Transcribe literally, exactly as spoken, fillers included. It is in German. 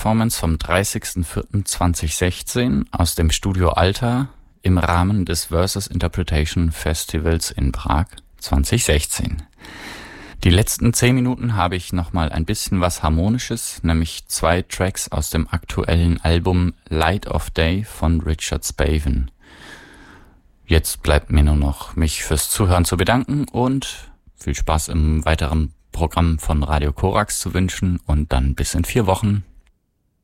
Performance vom dreißigsten vierten zweitausendsechzehn aus dem Studio Alta im Rahmen des Versus Interpretation Festivals in Prag zweitausendsechzehn. Die letzten zehn Minuten habe ich nochmal ein bisschen was Harmonisches, nämlich zwei Tracks aus dem aktuellen Album Light of Day von Richard Spaven. Jetzt bleibt mir nur noch, mich fürs Zuhören zu bedanken und viel Spaß im weiteren Programm von Radio Korax zu wünschen und dann bis in vier Wochen.